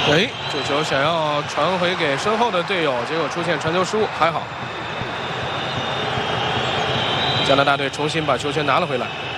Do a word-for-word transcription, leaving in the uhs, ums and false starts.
哎，这球想要传回给身后的队友，结果出现传球失误，还好。加拿大队重新把球权拿了回来。